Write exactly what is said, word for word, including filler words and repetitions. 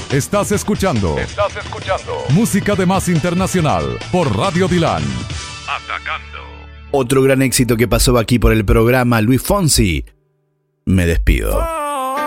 Estás escuchando. Estás escuchando. Música de Más Internacional por Radio Dilan. Atacando. Otro gran éxito que pasó aquí por el programa, Luis Fonsi. Me despido.